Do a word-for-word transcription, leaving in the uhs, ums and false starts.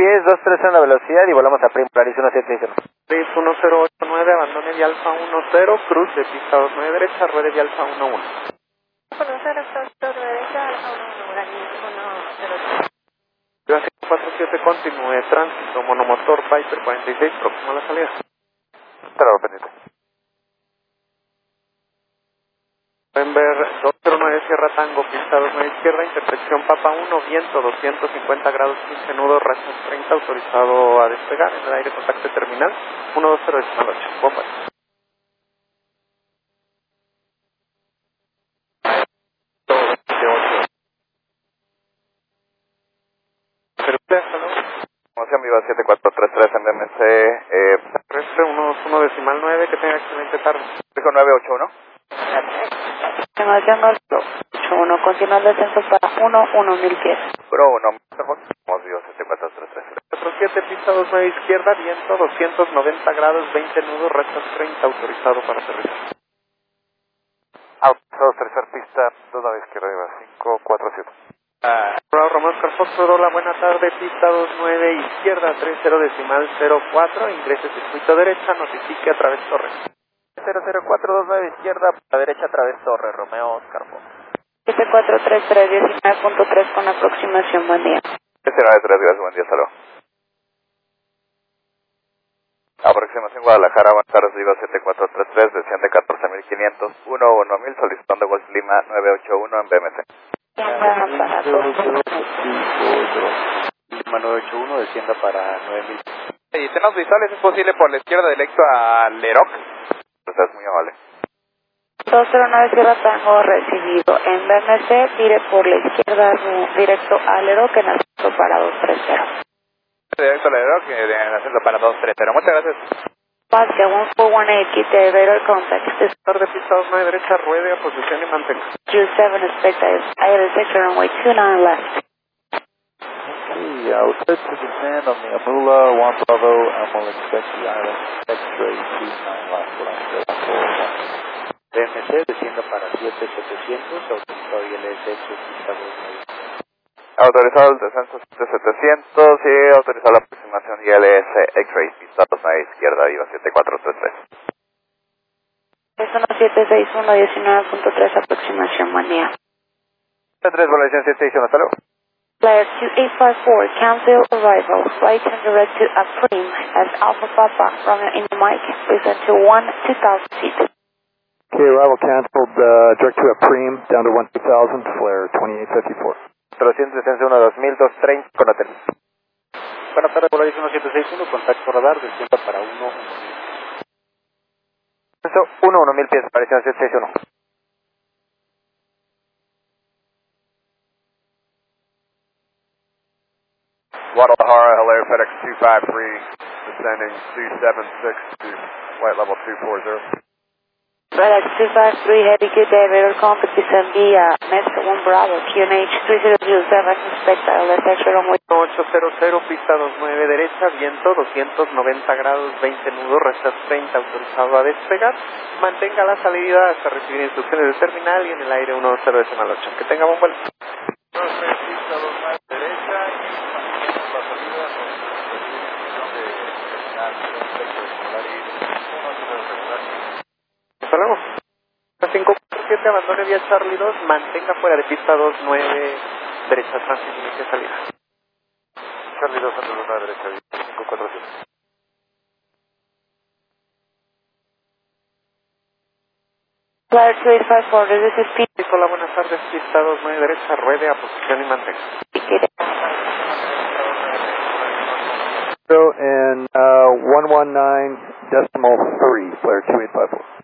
pies, dos tres en la velocidad y volamos a Prim, Polaris uno siete seis uno. seis uno cero ocho nueve, abandone de Alfa uno cero, cruz de pista dos nueve derecha, ruede de Alfa uno uno. uno cero, dos derecha, Alfa uno uno, uno cero. Gracias, cuatro siete, continúe, tránsito, monomotor, Viper cuarenta y seis, próximo a la salida. Claro, pendiente. November dos cero nueve, Sierra Tango, pista dos nueve izquierda, intersección Papa uno, viento doscientos cincuenta grados, quince nudos, rachas treinta, autorizado a despegar, en el aire contacto terminal, uno dos cero decimal ocho, bomba. Promoción viva siete cuatro tres tres en B M C, eh, terrestre uno uno decimal nueve, que tenga excelente tarde. dijo nueve ocho uno. Promoción ocho uno, continúa el descenso para uno uno mil pies. Pro uno, promoción viva siete cuatro tres tres. cuatro siete, pista dos nueve izquierda, viento doscientos noventa grados, veinte nudos, rachas treinta, autorizado para aterrizar. Autorizado tercer pista, dos nueve izquierda, viva cinco cuatro siete. Uh, Román Carfox, hola, buena tarde, pista dos nueve izquierda, tres cero decimal cero cuatro, ingrese circuito derecha, notifique a través torre. cero cero cuatro dos nueve izquierda, a derecha a través torre, Romeo Oscar Fox. siete cuatro tres tres, diecinueve punto tres con aproximación, buen día. siete nueve tres, gracias, buen día, salud. Aproximación Guadalajara, buenas tardes, viva siete cuatro tres tres, desciende catorce mil quinientos, uno uno mil, solicitando Golf Lima nueve ocho uno en B M C. Para todos. Lima nueve ocho uno, descienda para nueve mil. ¿Y temas visuales es posible por la izquierda directo a Leroc? Estás muy amable. dos cero nueve, Sierra Tango, recibido en B M C, tire por la izquierda directo a Leroc en ascenso para dos tres cero. Directo a Leroc en ascenso para dos tres cero, muchas gracias. Pasca one four one eight, quite radar contact. Tarde, pista dos nueve derecha, ruede a posición y mantenga. Q seven, expect I sector runway two nine left. Yeah, we're set to descend on the Amula, one Bravo, and we'll expect the island X-ray two nine left. B M C desciendo para siete setecientos, autorizado I L S X, pista dos nueve. Autorizado el descenso siete setecientos y autorizado la aproximación I L S X-ray, pista dos nueve izquierda, viva siete cuatro tres tres. Es uno siete seis uno, diecinueve punto tres, aproximación, buen día. tres, volación siete seis uno, hasta luego. Flyer two eight five four, cancel arrival, right and direct to Aprim as Alpha Papa, Romeo in the mic, listen to one two thousand feet. Okay, arrival canceled, uh, direct to Aprim, down to one two thousand, flare twenty-eight fifty-four. trescientos descenso uno dos mil, dos treinta, con hotel. Buenas tardes, Polaris uno siete seis uno, contacto radar, descienda para uno uno mil. Descenso uno uno mil pies, Polaris uno siete seis uno. Guadalajara, Hilaire, FedEx two five three, descending two seven six to flight level two four zero. FedEx two five three, heavy good day, radar contact descend via Mesa one Bravo, Q N H three zero zero seven, expect I L S X runway ocho cero cero, pista dos nueve derecha, viento doscientos noventa grados, veinte nudos, rachas treinta, autorizado a despegar. Mantenga la salida hasta recibir instrucciones del terminal y en el aire uno cero decimal ocho. Que tenga buen vuelo. Pista dos nueve derecha y la salida Hasta luego. cinco cuatro siete, abandone vía Charlie dos, mantenga fuera de pista dos nueve derecha, tránsito inicia salida. Charlie dos, dos nueve derecha, cinco cuatro siete. Flyer two eight five four, this is Pete. Hola, buenas tardes, pista dos nueve derecha, ruede a posición y mantenga. So, in uh, one one nine decimal three, flare two eight five four.